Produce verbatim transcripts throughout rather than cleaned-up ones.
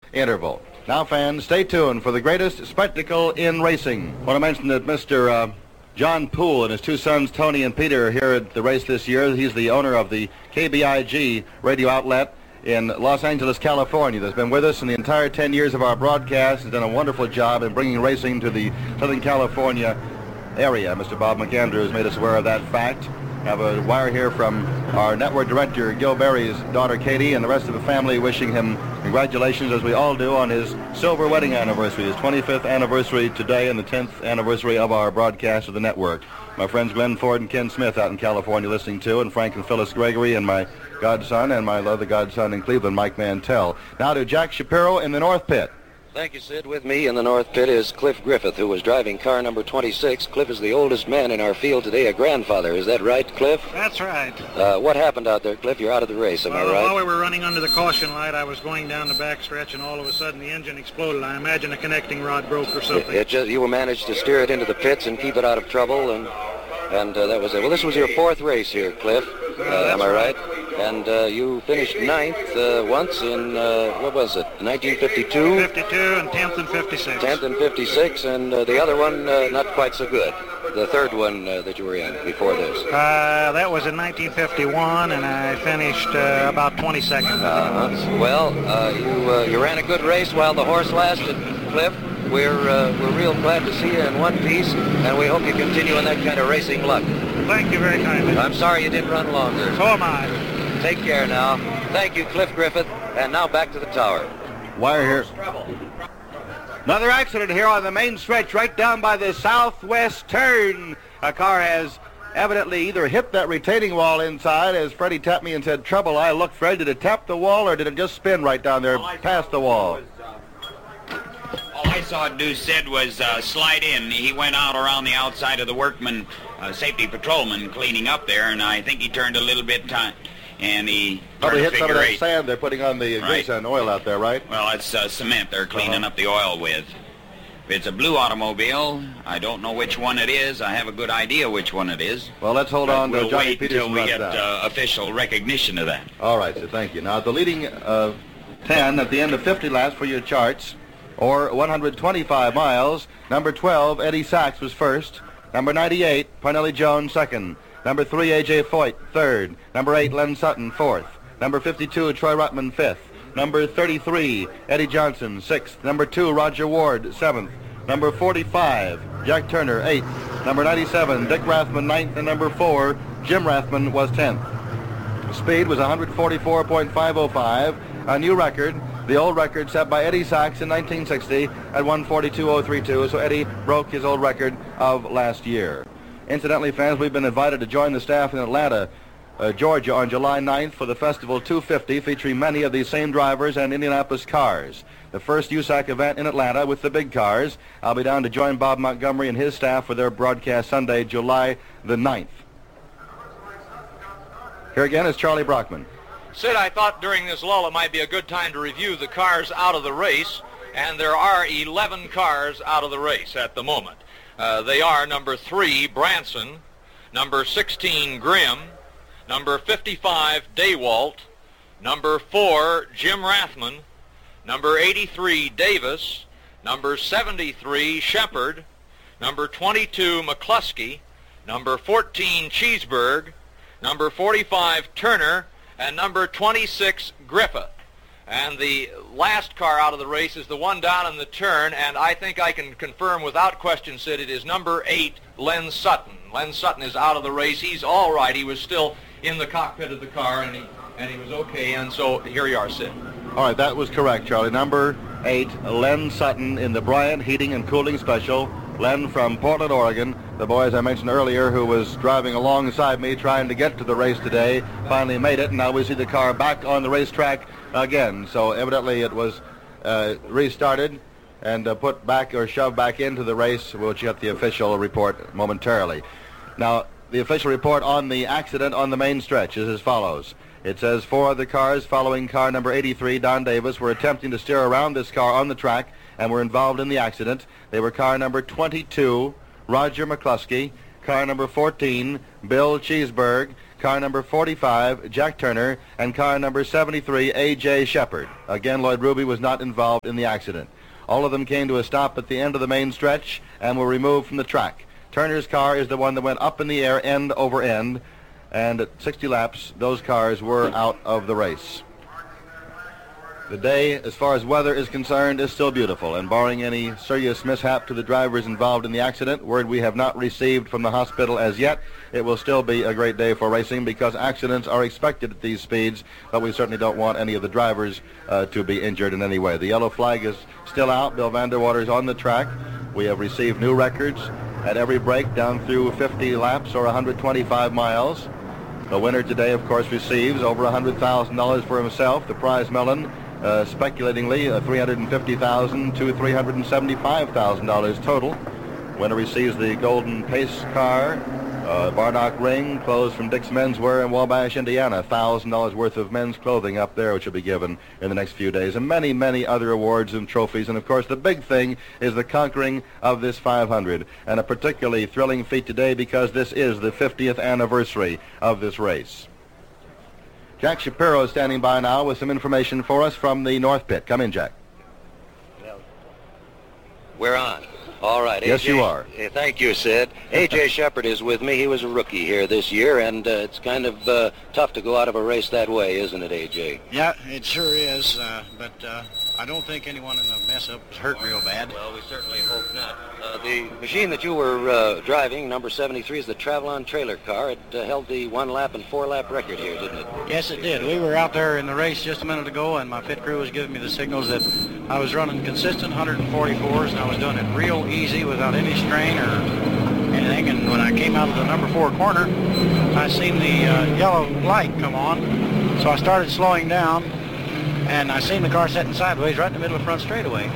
interval. Now, fans, stay tuned for the greatest spectacle in racing. I want to mention that Mister Uh, John Poole and his two sons, Tony and Peter, are here at the race this year. He's the owner of the K B I G radio outlet in Los Angeles, California, that's been with us in the entire ten years of our broadcast. Has done a wonderful job in bringing racing to the Southern California area. Mister Bob McAndrew has made us aware of that fact. I have a wire here from our network director, Gil Berry's daughter, Katie, and the rest of the family wishing him congratulations, as we all do, on his silver wedding anniversary, his twenty-fifth anniversary today and the tenth anniversary of our broadcast of the network. My friends Glenn Ford and Ken Smith out in California listening to, and Frank and Phyllis Gregory, and my godson and my other godson in Cleveland, Mike Mantell. Now to Jack Shapiro in the North Pit. Thank you, Sid. With me in the North Pit is Cliff Griffith, who was driving car number twenty-six. Cliff is the oldest man in our field today, a grandfather. Is that right, Cliff? That's right. Uh, what happened out there, Cliff? You're out of the race, am well, I right? While we were running under the caution light, I was going down the backstretch, and all of a sudden the engine exploded. I imagine a connecting rod broke or something. It, it just, you managed to steer it into the pits and keep it out of trouble, and and uh, that was it. Well, this was your fourth race here, Cliff. Uh, uh, am I right? And uh, you finished ninth uh, once in, uh, what was it, nineteen fifty-two? fifty-two and tenth and fifty-six. tenth and fifty-six, and uh, the other one uh, not quite so good. The third one uh, that you were in before this. Uh, that was in nineteen fifty-one, and I finished uh, about twenty-second. Uh-huh. Well, uh, you uh, you ran a good race while the horse lasted, Cliff. We're uh, we're real glad to see you in one piece, and we hope you continue in that kind of racing luck. Thank you very kindly. I'm sorry you didn't run longer. So am I. Take care now. Thank you, Cliff Griffith. And now back to the tower. Wire here. Another accident here on the main stretch, right down by the southwest turn. A car has evidently either hit that retaining wall inside, as Freddie tapped me and said, trouble. I looked, Fred, did it tap the wall, or did it just spin right down there past the wall? All I saw it do, Sid, was uh, slide in. He went out around the outside of the workman, uh, safety patrolman, cleaning up there, and I think he turned a little bit time, and he probably hit turned a some of that figure eight. sand they're putting on the Right. grease and oil out there, right? Well, it's uh, cement they're cleaning Uh-huh. up the oil with. If it's a blue automobile, I don't know which one it is. I have a good idea which one it is. Well, let's hold But on to we'll Johnny wait Peterson. until we runs get down. uh, official recognition of that. All right, so thank you. Now, the leading uh, ten at the end of fifty laps for your charts, or one hundred twenty-five miles, number twelve, Eddie Sachs, was first. Number ninety-eight, Parnelli Jones, second. Number three, A J Foyt, third. Number eight, Len Sutton, fourth. Number fifty-two, Troy Ruttman, fifth. Number thirty-three, Eddie Johnson, sixth. Number two, Roger Ward, seventh. Number forty-five, Jack Turner, eighth. Number ninety-seven, Dick Rathman, ninth. And number four, Jim Rathman, was tenth. The speed was one forty-four point five oh five, a new record. The old record set by Eddie Sachs in nineteen sixty at one forty-two point oh three two, so Eddie broke his old record of last year. Incidentally, fans, we've been invited to join the staff in Atlanta, uh, Georgia on July ninth for the Festival two fifty, featuring many of these same drivers and Indianapolis cars. The first U S A C event in Atlanta with the big cars. I'll be down to join Bob Montgomery and his staff for their broadcast Sunday, July the ninth. Here again is Charlie Brockman. Sid, I thought during this lull it might be a good time to review the cars out of the race, and there are eleven cars out of the race at the moment. Uh, they are number three, Branson, number sixteen, Grimm, number fifty-five, Daywalt, number four, Jim Rathman, number eighty-three, Davis, number seventy-three, Shepard, number twenty-two, McCluskey, number fourteen, Cheeseburg, number forty-five, Turner, and number twenty-six, Griffith. And the last car out of the race is the one down in the turn, and I think I can confirm without question, Sid, it is number eight, Len Sutton. Len Sutton is out of the race. He's all right. He was still in the cockpit of the car, and he, and he was okay, and so here you are, Sid. All right, that was correct, Charlie. Number eight, Len Sutton in the Bryant Heating and Cooling Special. Len from Portland, Oregon. The boy, as I mentioned earlier, who was driving alongside me trying to get to the race today, finally made it, and now we see the car back on the racetrack again. So evidently it was uh, restarted and uh, put back or shoved back into the race. We'll get the official report momentarily. Now, the official report on the accident on the main stretch is as follows. It says four other cars following car number eighty-three, Don Davis, were attempting to steer around this car on the track and were involved in the accident. They were car number twenty-two, Roger McCluskey, car number fourteen, Bill Cheeseburg, car number forty-five, Jack Turner, and car number seventy-three, A J Shepard. Again, Lloyd Ruby was not involved in the accident. All of them came to a stop at the end of the main stretch and were removed from the track. Turner's car is the one that went up in the air end over end, and at sixty laps, those cars were out of the race. The day, as far as weather is concerned, is still beautiful, and barring any serious mishap to the drivers involved in the accident, word we have not received from the hospital as yet, it will still be a great day for racing because accidents are expected at these speeds, but we certainly don't want any of the drivers uh, to be injured in any way. The yellow flag is still out. Bill Vanderwater is on the track. We have received new records at every break down through fifty laps or one hundred twenty-five miles. The winner today, of course, receives over one hundred thousand dollars for himself. The prize melon, Uh, speculatingly, uh, three hundred fifty thousand dollars to three hundred seventy-five thousand dollars total. Winner receives the golden pace car, uh, Bardock ring, clothes from Dick's Menswear in Wabash, Indiana. one thousand dollars worth of men's clothing up there, which will be given in the next few days, and many, many other awards and trophies. And, of course, the big thing is the conquering of this five hundred, and a particularly thrilling feat today because this is the fiftieth anniversary of this race. Jack Shapiro is standing by now with some information for us from the North Pit. Come in, Jack. We're on. All right. Yes, A J, you are. Uh, thank you, Sid. A J Shepard is with me. He was a rookie here this year, and uh, it's kind of uh, tough to go out of a race that way, isn't it, A J? Yeah, it sure is, uh, but uh, I don't think anyone in the mess-up was hurt real bad. Well, we certainly hope not. Uh, the machine that you were uh, driving, number seventy-three, is the Travelon trailer car. It uh, held the one-lap and four-lap record here, didn't it? Yes, it did. We were out there in the race just a minute ago, and my pit crew was giving me the signals that I was running consistent one forty-fours, and I was doing it real easy without any strain or anything. And when I came out of the number four corner, I seen the uh, yellow light come on, so I started slowing down, and I seen the car setting sideways right in the middle of the front straightaway.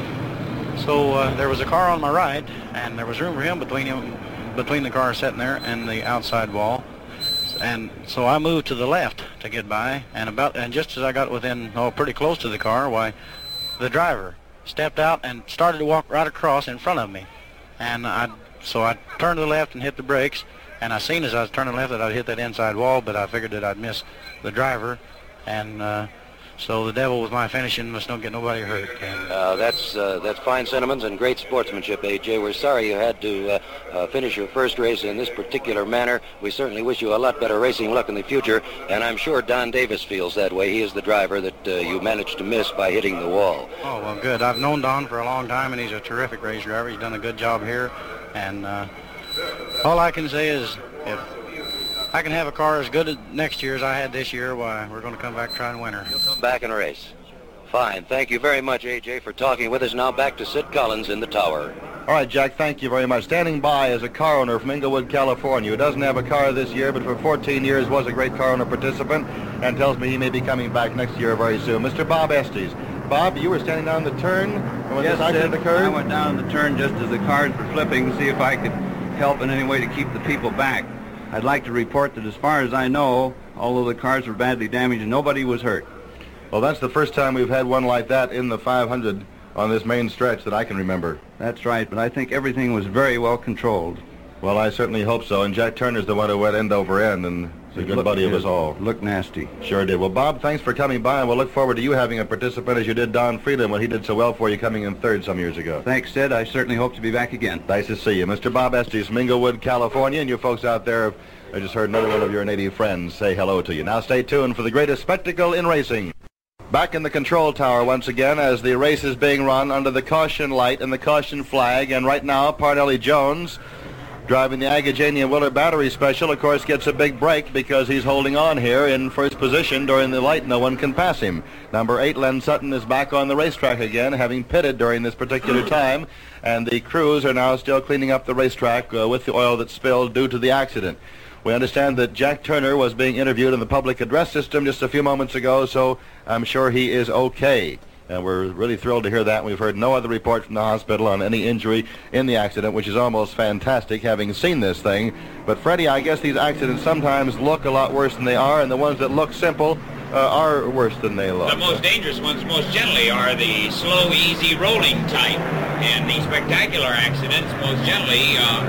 So uh, there was a car on my right, and there was room for him between him, between the car sitting there and the outside wall. And so I moved to the left to get by, and about and just as I got within, oh, pretty close to the car, why, the driver stepped out and started to walk right across in front of me. And I, so I turned to the left and hit the brakes, and I seen as I was turning left that I'd hit that inside wall, but I figured that I'd miss the driver, and uh, so the devil was my finishing, must don't get nobody hurt. And uh, that's uh, that's fine sentiments and great sportsmanship, A J. We're sorry you had to uh, uh, finish your first race in this particular manner. We certainly wish you a lot better racing luck in the future, and I'm sure Don Davis feels that way. He is the driver that uh, you managed to miss by hitting the wall. Oh, well, good. I've known Don for a long time, and he's a terrific race driver. He's done a good job here, and uh, all I can say is if I can have a car as good next year as I had this year, why, we're going to come back and try and win her. You'll come back and race. Fine. Thank you very much, A J, for talking with us. Now back to Sid Collins in the tower. All right, Jack, thank you very much. Standing by is a car owner from Inglewood, California, who doesn't have a car this year, but for fourteen years was a great car owner participant, and tells me he may be coming back next year very soon. Mister Bob Estes. Bob, you were standing down the turn when yes, this accident Sid, occurred? I went down the turn just as the cars were flipping to see if I could help in any way to keep the people back. I'd like to report that as far as I know, although the cars were badly damaged, nobody was hurt. Well, that's the first time we've had one like that in the five hundred on this main stretch that I can remember. That's right, but I think everything was very well controlled. Well, I certainly hope so, and Jack Turner's the one who went end over end, and he's a good Look, buddy of it us all. Looked nasty. Sure did. Well, Bob, thanks for coming by, and we'll look forward to you having a participant as you did Don Freeland when he did so well for you coming in third some years ago. Thanks, Sid. I certainly hope to be back again. Nice to see you. Mister Bob Estes from Inglewood, California, and you folks out there, I just heard another one of your native friends say hello to you. Now stay tuned for the greatest spectacle in racing. Back in the control tower once again as the race is being run under the caution light and the caution flag, and right now Parnelli Jones, driving the Agajanian Willer Battery Special, of course, gets a big break because he's holding on here in first position during the light. No one can pass him. Number eight, Len Sutton, is back on the racetrack again, having pitted during this particular time, and the crews are now still cleaning up the racetrack uh, with the oil that spilled due to the accident. We understand that Jack Turner was being interviewed in the public address system just a few moments ago, so I'm sure he is okay. And we're really thrilled to hear that. We've heard no other report from the hospital on any injury in the accident, which is almost fantastic, having seen this thing. But, Freddie, I guess these accidents sometimes look a lot worse than they are, and the ones that look simple uh, are worse than they look. The most dangerous ones most generally are the slow, easy rolling type. And the spectacular accidents most generally uh,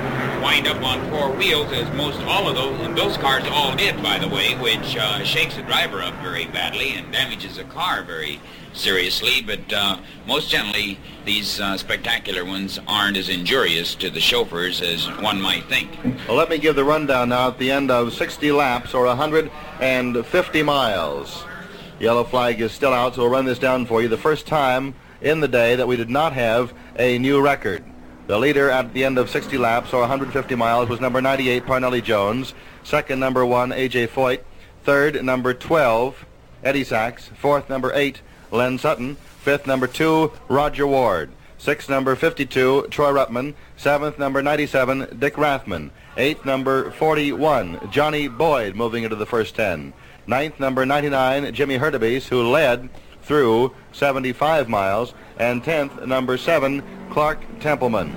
wind up on four wheels, as most all of those, and those cars all did, by the way, which uh, shakes the driver up very badly and damages the car very seriously. But uh, most generally, these uh, spectacular ones aren't as injurious to the chauffeurs as one might think. Well, let me give the rundown now at the end of sixty laps, or one hundred fifty miles. Yellow flag is still out, so we'll run this down for you. The first time in the day that we did not have a new record. The leader at the end of sixty laps, or one hundred fifty miles, was number ninety-eight, Parnelli Jones. Second, number one, A J Foyt. Third, number twelve, Eddie Sachs. Fourth, number eight, Len Sutton. Fifth, number two, Roger Ward. Sixth, number fifty-two, Troy Ruttman. Seventh, number ninety-seven, Dick Rathman. Eighth, number forty-one, Johnny Boyd, moving into the first ten. Ninth, number ninety-nine, Jimmy Hurtubise, who led through seventy-five miles. And tenth, number seven, Clark Templeman.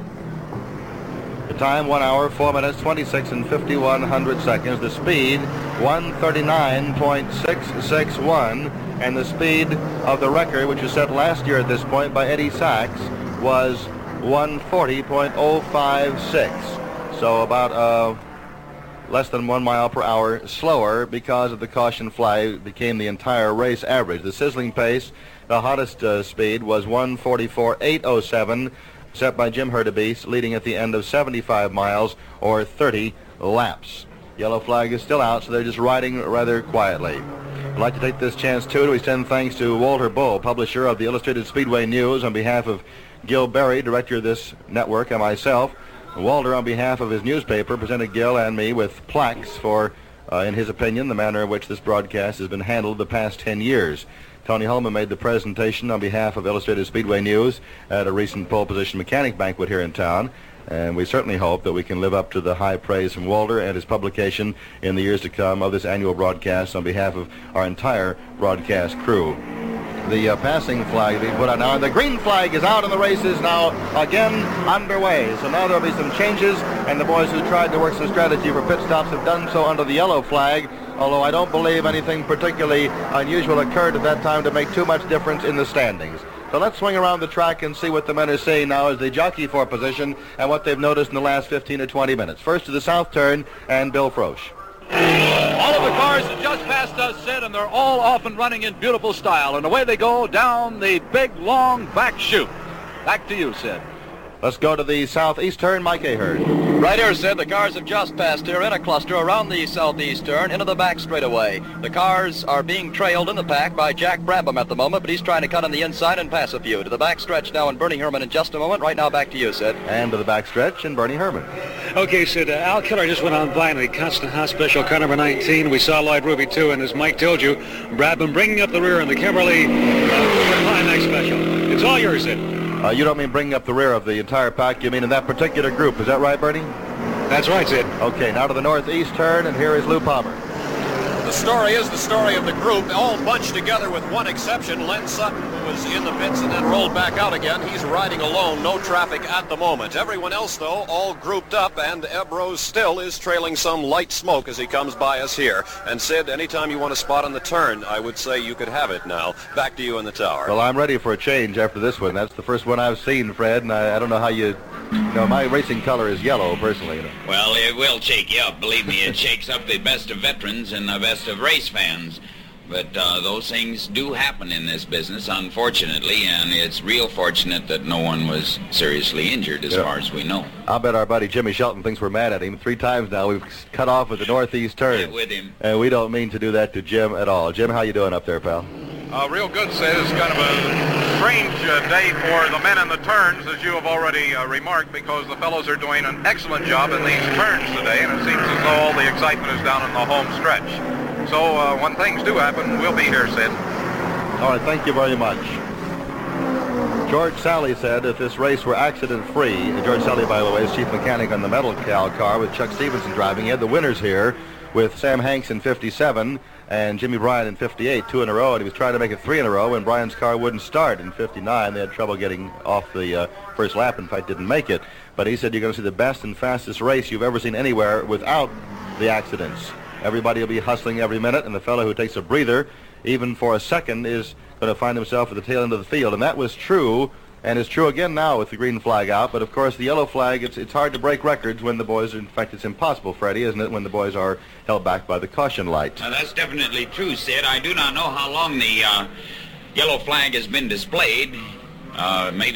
The time, one hour, four minutes, twenty-six and fifty-one hundred seconds. The speed, one thirty-nine point six six one. And the speed of the record, which was set last year at this point by Eddie Sachs, was one forty point oh five six. So about uh, less than one mile per hour slower, because of the caution flag, became the entire race average. The sizzling pace, the hottest uh, speed, was one forty-four point eight oh seven, set by Jim Hurtubise, leading at the end of seventy-five miles, or thirty laps. Yellow flag is still out, so they're just riding rather quietly. I'd like to take this chance, too, to extend thanks to Walter Bull, publisher of the Illustrated Speedway News, on behalf of Gil Berry, director of this network, and myself. Walter, on behalf of his newspaper, presented Gil and me with plaques for, uh, in his opinion, the manner in which this broadcast has been handled the past ten years. Tony Holman made the presentation on behalf of Illustrated Speedway News at a recent pole position mechanic banquet here in town, and we certainly hope that we can live up to the high praise from Walter and his publication in the years to come of this annual broadcast on behalf of our entire broadcast crew. The uh, passing flag being put out now, and the green flag is out, and the race is now again underway. So now there'll be some changes, and the boys who tried to work some strategy for pit stops have done so under the yellow flag, although I don't believe anything particularly unusual occurred at that time to make too much difference in the standings. So let's swing around the track and see what the men are saying now as they jockey for position and what they've noticed in the last fifteen or twenty minutes. First to the south turn, and Bill Frosch. All of the cars have just passed us, Sid, and they're all off and running in beautiful style. And away they go down the big, long back chute. Back to you, Sid. Let's go to the southeast turn, Mike Ahern. Right here, Sid, the cars have just passed here in a cluster around the southeast turn into the back straightaway. The cars are being trailed in the pack by Jack Brabham at the moment, but he's trying to cut on the inside and pass a few. To the back stretch now, and Bernie Herman in just a moment. Right now, back to you, Sid. And to the back stretch, and Bernie Herman. Okay, Sid, uh, Al Keller just went on by in the Constant House Special, car number nineteen. We saw Lloyd Ruby, too, and as Mike told you, Brabham bringing up the rear in the Kimberly uh, Climax Special. It's all yours, Sid. Uh, you don't mean bringing up the rear of the entire pack, you mean in that particular group. Is that right, Bernie? That's right, Sid. Okay, now to the northeast turn, and here is Lou Palmer. The story is the story of the group, all bunched together with one exception. Len Sutton, who was in the pits and then rolled back out again. He's riding alone, no traffic at the moment. Everyone else, though, all grouped up, and Ebros still is trailing some light smoke as he comes by us here. And Sid, anytime you want a spot on the turn, I would say you could have it now. Back to you in the tower. Well, I'm ready for a change after this one. That's the first one I've seen, Fred, and I, I don't know how you... You know, my racing color is yellow, personally. You know. Well, it will shake you up. Believe me, it shakes up the best of veterans and the best of race fans. But uh, those things do happen in this business, unfortunately, and it's real fortunate that no one was seriously injured, as yeah. far as we know. I'll bet our buddy Jimmy Shelton thinks we're mad at him. Three times now we've cut off at the northeast turn. Yeah, with him. And we don't mean to do that to Jim at all. Jim, how you doing up there, pal? Uh, real good, Sid. It's kind of a strange uh, day for the men in the turns, as you have already uh, remarked, because the fellows are doing an excellent job in these turns today, and it seems as though all the excitement is down in the home stretch. So uh, when things do happen, we'll be here, Sid. All right, thank you very much. George Sally said if this race were accident-free, George Sally, by the way, is chief mechanic on the Metal Cal car with Chuck Stevenson driving. He had the winners here with Sam Hanks in fifty-seven and Jimmy Bryan in fifty-eight, two in a row, and he was trying to make it three in a row, and Bryan's car wouldn't start in fifty-nine. They had trouble getting off the uh, first lap, in fact, didn't make it. But he said you're going to see the best and fastest race you've ever seen anywhere without the accidents. Everybody will be hustling every minute, and the fellow who takes a breather, even for a second, is going to find himself at the tail end of the field. And that was true And it's true again now with the green flag out, but of course the yellow flag, it's, it's hard to break records when the boys are, in fact it's impossible, Freddie, isn't it, when the boys are held back by the caution light. Uh, that's definitely true, Sid. I do not know how long the uh, yellow flag has been displayed. Uh, maybe